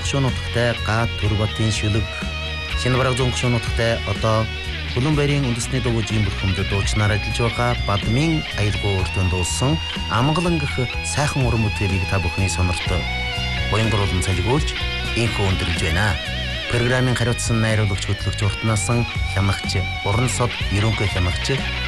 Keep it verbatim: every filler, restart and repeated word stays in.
зөнгөшөөнөтгтэй га төрбатын шүлэг шинэ бараг зөнгөшөөнөтгтэй одоо Улаанбаатарын үндэсний дуугийн бүрхэмдэд дуучнаар ажиллаж байгаа Бадмын аялгау өртөнд дуулсан Амгалан гэх сайхан уран бүтээлийг та бүхний сонорт буянгуулан цалгуулж инхүү өндөрлж байна. Программын хариуцсан найруулагч хөтлөгч уртнасан хямагч Уран сод ерөнхий хямагч